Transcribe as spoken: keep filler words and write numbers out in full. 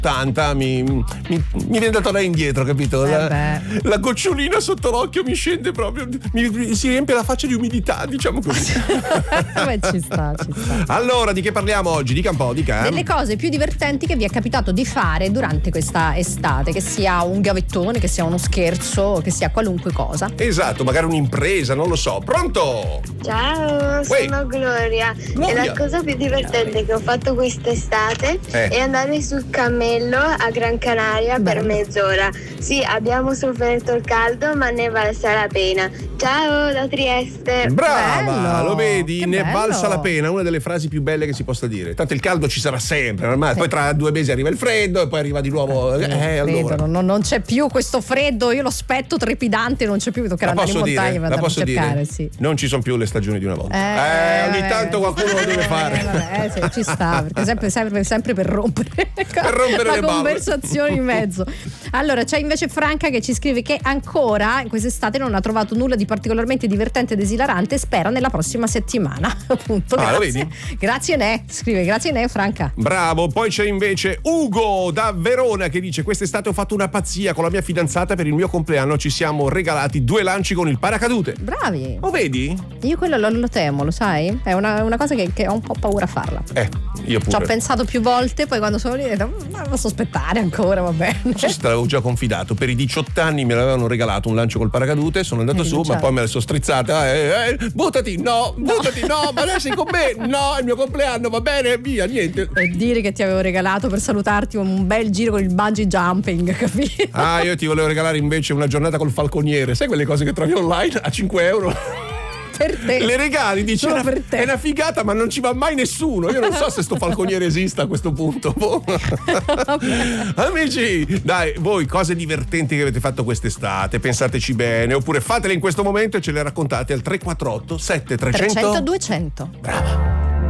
ottanta mi, mi, mi viene da tornare indietro, capito? La, eh la gocciolina sotto l'occhio mi scende proprio, mi, mi, si riempie la faccia di umidità, diciamo così. Beh, ci sta, ci sta. Allora, di che parliamo oggi? Dica un po', dica. Delle cose più divertenti che vi è capitato di fare durante questa estate, che sia un gavettone, che sia uno scherzo, che sia qualunque cosa. Esatto, magari un'impresa, non lo so. Pronto? Ciao, sono Uè. Gloria. Gloria. E la cosa più divertente che ho fatto quest'estate Eh. è andare sul cammello a Gran Canaria per Bello. mezz'ora. Sì, abbiamo sofferto il caldo, ma ne valsa la pena. Ciao da Trieste. Brava, Bello, lo vedi? che Ne bello. valsa la pena, una delle frasi più belle che si possa dire. Tanto il caldo ci sarà sempre, ormai. Poi tra due mesi arriva il freddo e poi arriva di nuovo. Eh, Eh, allora. freddo, non, non c'è più questo freddo, io lo aspetto trepidante, non c'è più, mi toccherà La andare in posso montagna dire? per La andare a posso cercare, dire? sì. Non ci sono più le stagioni di una volta. Eh, Eh, ogni vabbè. tanto qualcuno lo deve fare. Eh, vabbè, sì, ci sta, perché sempre, sempre, sempre per rompere, rompere la le balle. conversazione in mezzo. Allora, c'è invece Franca che ci scrive che ancora in quest'estate non ha trovato nulla di particolarmente divertente ed esilarante e spera nella prossima settimana. Appunto, Ah, lo grazie. vedi? Grazie Ne, scrive, grazie Ne, Franca. Bravo, poi c'è invece Ugo da Verona che dice: quest'estate ho fatto una pazzia con la mia fidanzata, per il mio compleanno ci siamo regalati due lanci con il paracadute. Bravi. Lo vedi? Io quello lo, lo temo, lo sai? È una, una cosa che, che ho un po' paura a farla. Eh, io Ci ho pure. pensato più volte, poi quando sono lì ho detto, ma posso aspettare ancora, va bene. Non so se te l'avevo già confidato, per i diciotto anni me l'avevano regalato un lancio col paracadute, sono andato Hai su, ma rinunciato. poi me la sono strizzata. Eh, eh, buttati, no, buttati, no, ma adesso sei con me, no, è il mio compleanno, va bene, via, niente. Per dire che ti avevo regalato per salutarti un bel giro con il bungee jumping, capito? Ah, io ti volevo regalare invece una giornata col falconiere, sai quelle cose che trovi online a cinque euro? Per te. Le regali, dici, Solo è una, per te. è una figata, ma non ci va mai nessuno. Io non so se sto falconiere esista a questo punto. Boh. Amici, dai, voi cose divertenti che avete fatto quest'estate, pensateci bene, oppure fatele in questo momento e ce le raccontate al tre quattro otto sette tre zero zero trecento duecento. Brava.